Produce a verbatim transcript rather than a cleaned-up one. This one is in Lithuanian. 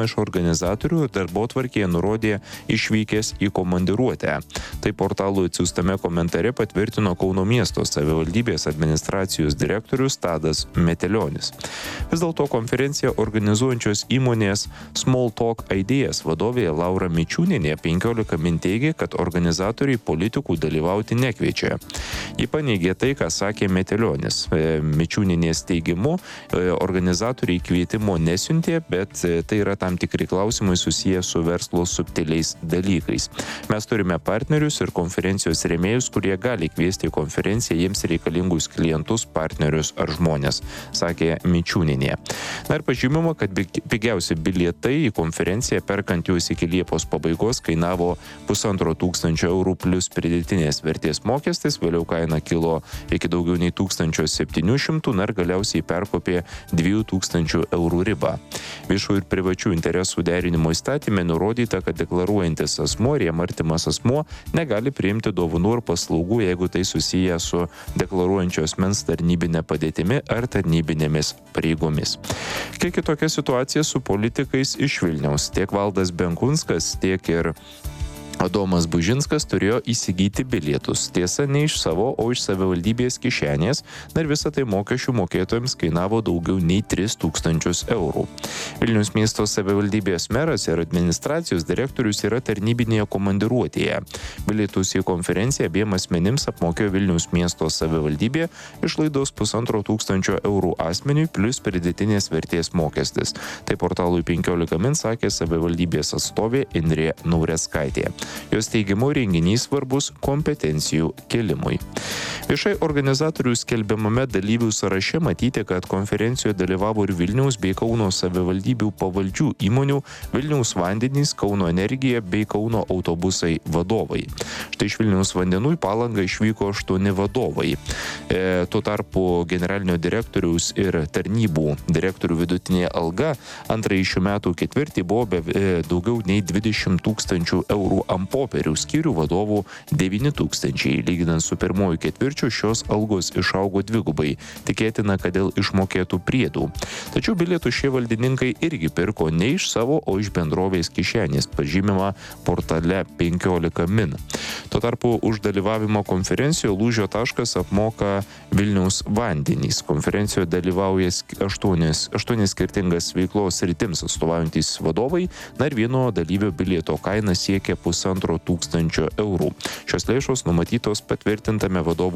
iš organizatorių darbotvarkėje nurodė išvykęs į komandiruotę. Tai portalui atsiųstame komentare patvirtino Kauno miesto savivaldybės administracijos direktorius Tadas Metelionis. Vis dėlto konferenciją organizuojančios įmonės Small Talk Ideas vadovė Laura Mičiūnienė penkiolika min teigė, kad organizatoriai politikų dalyvauti nekviečia. Ji paneigė tai, ką sakė Metelionis. Mičiūnienės teigimu, organizatoriai kvietimo nesiuntė, bet tai yra tam tikri klausimai susiję su verslo subtiliais dalykais. Mes turime partnerius ir konferencijos rėmėjus, kurie gali kviesti į konferenciją jiems reikalingus klientus, partnerius ar žmonės, sakė Mičiūnienė. Na ir pažymima, kad pigiausi bilietai į konferenciją perkant juos iki Liepos pabaigos kainavo pusantro tūkstančio eurų plus pridėtinės vertės mokestis, vėliau kaina kilo iki daugiau nei tūkstančio septynių šimtų, na ir galiausiai perkopė dviejų tūkstančių eurų ribą. Viešų ir privačių interesų derinimo įstatyme nurodyta, kad deklaruojantis asmuo ir jam artimas asmuo negali priimti dovanų ir paslaugų, jeigu tai susiję su deklaruojančio asmens tarnybinė padėtimi ar tarnybinėmis pareigomis. Kiek kitokia situacija su politikais iš Vilniaus. Tiek Valdas Benkunskas, tiek ir Adomas Bužinskas turėjo įsigyti bilietus. Tiesa, ne iš savo, o iš savivaldybės kišenės, ir visą tai mokesčių mokėtojams kainavo daugiau nei tris tūkstančius eurų. Vilniaus miesto savivaldybės meras ir administracijos direktorius yra tarnybinėje komandiruotėje. Bilietus į konferenciją abiem asmenims apmokėjo Vilniaus miesto savivaldybė, išlaidos pusantro tūkstančio eurų asmeniui plus pridėtinės vertės mokestis. Tai portalui penkiolika min sakė savivaldybės atstovė Indrė Naureckaitė. Jos teigimu renginys svarbus kompetencijų kėlimui. Viešai organizatorių skelbiamame dalyvių sąraše matyti, kad konferencijoje dalyvavo ir Vilniaus bei Kauno savivaldybių pavaldžių įmonių Vilniaus vandenys, Kauno energija bei Kauno autobusai vadovai. Štai iš Vilniaus vandenų į Palangą išvyko aštuoni vadovai. E, tuo tarpu generalinio direktoriaus ir tarnybų direktorių vidutinė alga antrąjį šių metų ketvirtį buvo be, e, daugiau nei dvidešimt tūkstančių eurų ant popierių, skyrių vadovų devyni tūkstančiai. Lyginant su pirmoju ketvirčiu, šios algos išaugo dvigubai. Tikėtina, kad dėl išmokėtų priedų. Tačiau bilietų šie valdininkai irgi pirko ne iš savo, o iš bendrovės kišenės, pažymima portale penkiolika min. Tuo tarpu už dalyvavimo konferencijoje lūžio taškas apmoka Vilniaus vandenys. Konferencijoje dalyvauja aštuonis, aštuonis skirtingas veiklos sritims atstovaujantys vadovai, na ir vieno dalyvio bilieto kaina siekia pusantro tūkstančio eurų. Šios lėšos numatytos patvirtintame vadovų